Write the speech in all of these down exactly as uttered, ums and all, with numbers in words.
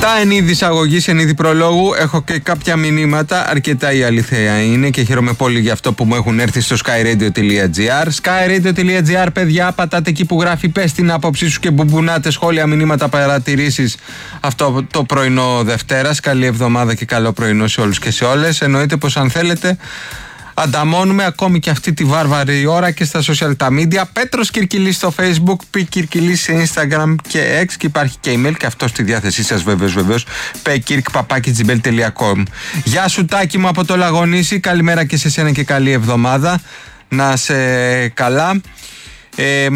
Αυτά εν είδη εισαγωγής, εν είδη προλόγου. Έχω και κάποια μηνύματα, αρκετά η αλήθεια είναι, και χαίρομαι πολύ για αυτό που μου έχουν έρθει στο skyradio.gr. skyradio.gr, παιδιά, πατάτε εκεί που γράφει πες την άποψή σου και μπουμπουνάτε σχόλια, μηνύματα, παρατηρήσεις αυτό το πρωινό Δευτέρας. Καλή εβδομάδα και καλό πρωινό σε όλους και σε όλες. Εννοείται πως αν θέλετε ανταμώνουμε ακόμη και αυτή τη βάρβαρη ώρα και στα social τα media. Πέτρος Κυρκυλής στο Facebook, Π Κυρκυλής σε Instagram και X, και υπάρχει και email και αυτό στη διάθεσή σας βεβαίως βεβαίως, πεκυρκ παπάκι τζιμπέλ τελεία κομ. Γεια σου Τάκη μου από το Λαγονήσι, καλημέρα και σε σένα και καλή εβδομάδα, να σε καλά. ε,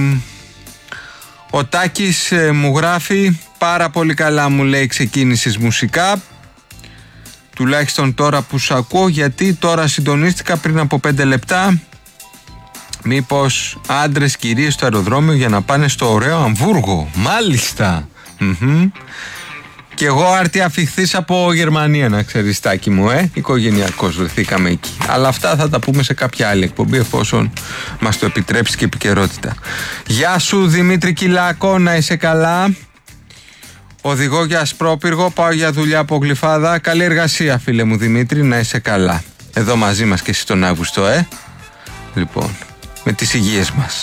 Ο Τάκης ε, μου γράφει πάρα πολύ καλά, μου λέει, ξεκίνησες μουσικά, τουλάχιστον τώρα που σ' ακούω, γιατί τώρα συντονίστηκα πριν από πέντε λεπτά. Μήπως άντρες κυρίες στο αεροδρόμιο για να πάνε στο ωραίο Αμβούργο? Μάλιστα. Mm-hmm. Και εγώ άρτη αφιχθής από Γερμανία, να ξέρεις Τάκη μου, ε. Οικογενειακώς βρεθήκαμε εκεί. Αλλά αυτά θα τα πούμε σε κάποια άλλη εκπομπή, εφόσον μας το επιτρέψει και επικαιρότητα. Γεια σου Δημήτρη Κυλάκο, να είσαι καλά. Οδηγώ για Ασπρόπυργο, πάω για δουλειά από Γλυφάδα. Καλή εργασία φίλε μου Δημήτρη, να είσαι καλά. Εδώ μαζί μας και εσύ τον Αύγουστο, ε. Λοιπόν, με τις υγείες μας.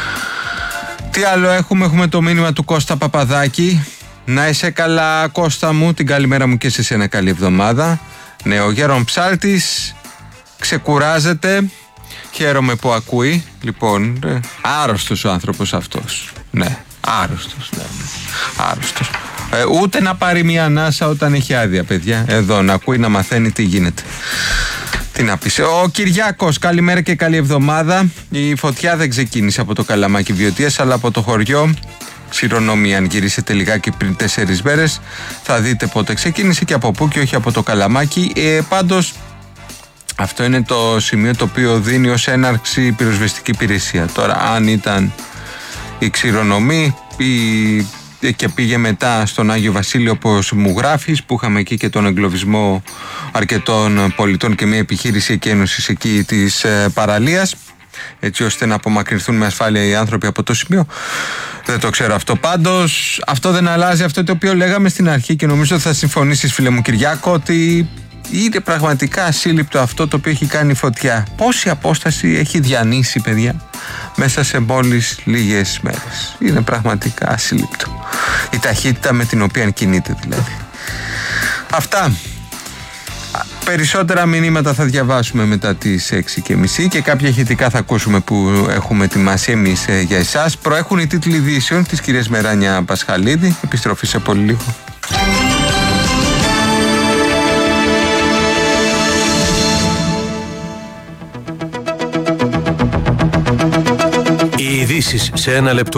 Τι άλλο έχουμε? Έχουμε το μήνυμα του Κώστα Παπαδάκη. Να είσαι καλά Κώστα μου, την καλημέρα μου και σε σένα, καλή εβδομάδα. Ναι, ο Γέρον Ψάλτης ξεκουράζεται. Χαίρομαι που ακούει. Λοιπόν, ε, άρρωστος ο άνθρωπος αυτός. Ναι, άρρωστος, ναι, ναι. Άρρωστος. Ε, ούτε να πάρει μια ανάσα όταν έχει άδεια, παιδιά. Εδώ να ακούει, να μαθαίνει τι γίνεται. Τι να πεις. Ο Κυριάκος, καλημέρα και καλή εβδομάδα. Η φωτιά δεν ξεκίνησε από το Καλαμάκι Βιωτίας, αλλά από το χωριό Ξηρονόμη. Αν γυρίσετε λιγάκι πριν τέσσερις μέρες, θα δείτε πότε ξεκίνησε και από πού και όχι από το Καλαμάκι. Ε, πάντως, αυτό είναι το σημείο το οποίο δίνει ως έναρξη πυροσβεστική υπηρεσία. Τώρα, αν ήταν η Ξηρονομή ή και πήγε μετά στον Άγιο Βασίλειο, όπως μου γράφεις, που είχαμε εκεί και τον εγκλωβισμό αρκετών πολιτών και μια επιχείρηση εκένωσης εκεί της ε, παραλίας, έτσι ώστε να απομακρυνθούν με ασφάλεια οι άνθρωποι από το σημείο. Δεν το ξέρω αυτό. Πάντως, αυτό δεν αλλάζει αυτό το οποίο λέγαμε στην αρχή, και νομίζω θα συμφωνήσεις φίλε μου Κυριάκο, ότι είναι πραγματικά ασύλληπτο αυτό το οποίο έχει κάνει η φωτιά. Πόση απόσταση έχει διανύσει, παιδιά, μέσα σε μόλις λίγες μέρες. Είναι πραγματικά ασύλληπτο. Η ταχύτητα με την οποία κινείται δηλαδή. Αυτά. Περισσότερα μηνύματα θα διαβάσουμε μετά τις έξι και μισή και κάποια ηχητικά θα ακούσουμε που έχουμε ετοιμάσει εμείς ε, για εσάς. Προέχουν οι τίτλοι ειδήσεων της κυρίας Μεράνια Πασχαλίδη. Επιστροφή σε πολύ λίγο. Οι ειδήσεις σε ένα λεπτό.